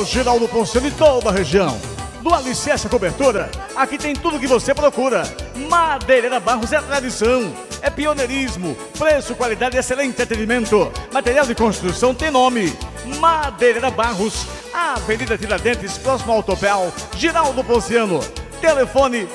Autopel Geraldo Ponciano e toda a região. Do alicerce à cobertura, aqui tem tudo que você procura. Madeireira Barros é tradição, é pioneirismo, preço, qualidade e excelente atendimento. Material de construção tem nome. Madeireira Barros, Avenida Tiradentes, próximo ao Autopel Geraldo Ponciano. Telefone